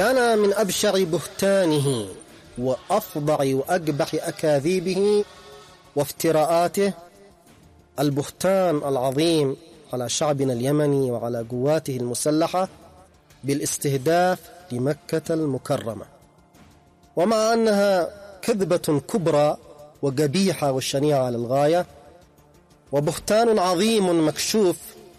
كان من أبشع بهتانه وأفظع وأقبح أكاذيبه وافتراءاته البهتان العظيم على شعبنا اليمني وعلى قواته المسلحة بالاستهداف لمكة المكرمة، ومع أنها كذبة كبرى وقبيحة وشنيعة للغاية وبهتان عظيم مكشوف،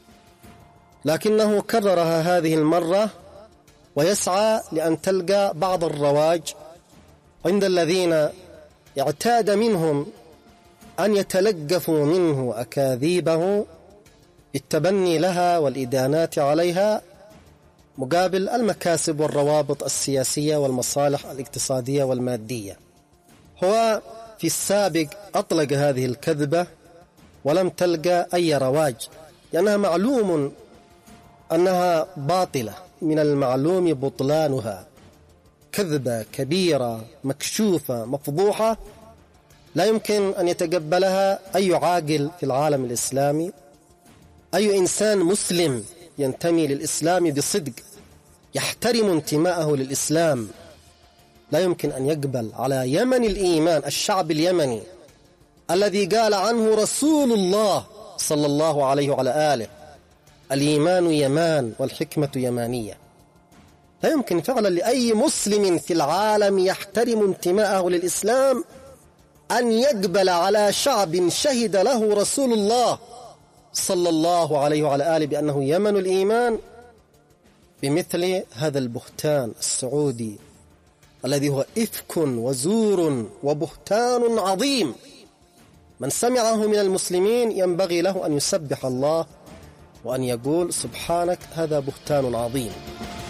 لكنه كررها هذه المرة ويسعى لأن تلقى بعض الرواج عند الذين اعتاد منهم أن يتلقفوا منه أكاذيبه بالتبني لها والإدانات عليها مقابل المكاسب والروابط السياسية والمصالح الاقتصادية والمادية. هو في السابق أطلق هذه الكذبة ولم تلقى أي رواج، لأنها معلوم أنها باطلة، من المعلوم بطلانها، كذبة كبيرة مكشوفة مفضوحة لا يمكن أن يتقبلها أي عاقل في العالم الإسلامي، أي إنسان مسلم ينتمي للإسلام بصدق يحترم انتماءه للإسلام لا يمكن أن يقبل على يمن الإيمان، الشعب اليمني الذي قال عنه رسول الله صلى الله عليه وعلى آله الإيمان يمان والحكمة يمانية. لا يمكن فعلا لأي مسلم في العالم يحترم انتماءه للإسلام أن يقبل على شعب شهد له رسول الله صلى الله عليه وعلى آله بأنه يمن الإيمان بمثل هذا البهتان السعودي الذي هو إفك وزور وبهتان عظيم. من سمعه من المسلمين ينبغي له أن يسبح الله وأن يقول سبحانك هذا بهتان عظيم.